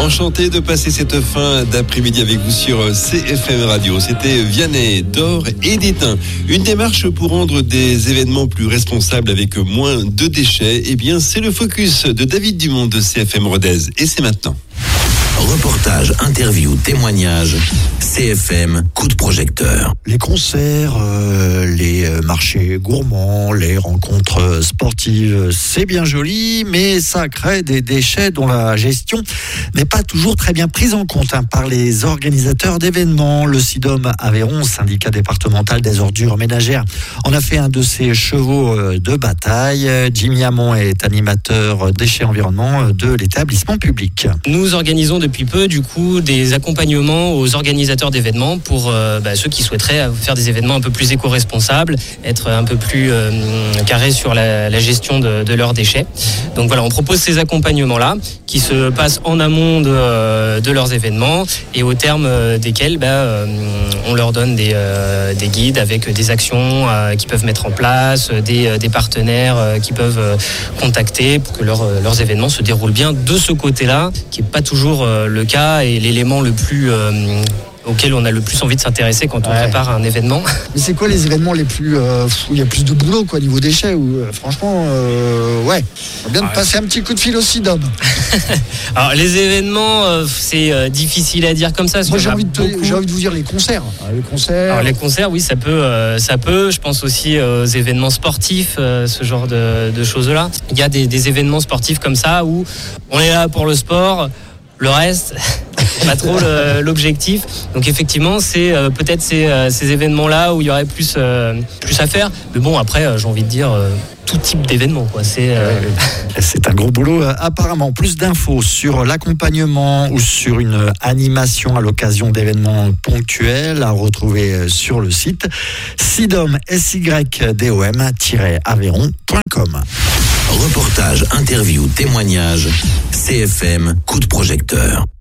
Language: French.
Enchanté de passer cette fin d'après-midi avec vous sur CFM Radio. C'était Vianney, d'Or et d'Étain. Une démarche pour rendre des événements plus responsables avec moins de déchets. Eh bien, c'est le focus de David Dumont de CFM Rodez. Et c'est maintenant. Reportage, interview, témoignage, CFM, coup de projecteur. Les concerts, les marchés gourmands, les rencontres sportives, c'est bien joli, mais ça crée des déchets dont la gestion n'est pas toujours très bien prise en compte par les organisateurs d'événements. Le SIDOM Aveyron, syndicat départemental des ordures ménagères, en a fait un de ses chevaux de bataille. Jimmy Hamon est animateur déchets environnement de l'établissement public. Nous organisons depuis peu des accompagnements aux organisateurs d'événements pour ceux qui souhaiteraient faire des événements un peu plus éco-responsables, être un peu plus carrés sur la gestion de leurs déchets. Donc voilà, on propose ces accompagnements-là qui se passent en amont de leurs événements et au terme desquels on leur donne des guides avec des actions qu'ils peuvent mettre en place, des partenaires qu'ils peuvent contacter pour que leurs événements se déroulent bien de ce côté-là, qui n'est pas toujours le cas et l'élément le plus auquel on a le plus envie de s'intéresser quand on prépare un événement. Mais c'est quoi les événements les plus où il y a plus de boulot au niveau déchets où franchement on bien de passer un petit coup de fil au SIDOM. Alors les événements c'est difficile à dire comme ça. Moi j'ai envie de vous dire les concerts. Alors les concerts, oui, ça peut. Je pense aussi aux événements sportifs, ce genre de choses-là. Il y a des événements sportifs comme ça où on est là pour le sport. Le reste, pas trop l'objectif. Donc effectivement, c'est peut-être ces événements-là où il y aurait plus à faire. Mais bon, après, j'ai envie de dire tout type d'événements, quoi. C'est un gros boulot apparemment. Plus d'infos sur l'accompagnement ou sur une animation à l'occasion d'événements ponctuels à retrouver sur le site sidom-aveyron.com. Reportage, interview, témoignage, CFM, coup de projecteur.